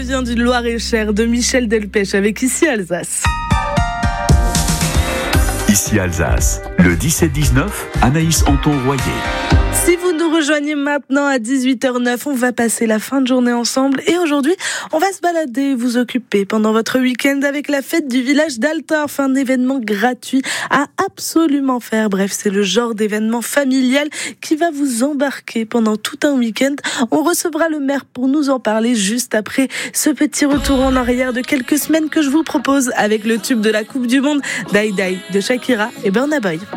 vient du Loir-et-Cher de Michel Delpech avec Ici Alsace. Ici Alsace, le 17-19, Anaïs Anton-Royer. Si vous nous rejoignez maintenant à 18h09, on va passer la fin de journée ensemble et aujourd'hui, on va se balader, vous occuper pendant votre week-end avec la fête du village d'Altorf, un événement gratuit à absolument faire. Bref, c'est le genre d'événement familial qui va vous embarquer pendant tout un week-end. On recevra le maire pour nous en parler juste après ce petit retour en arrière de quelques semaines que je vous propose avec le tube de la Coupe du Monde, Die Die de Shakira et Burna Boy.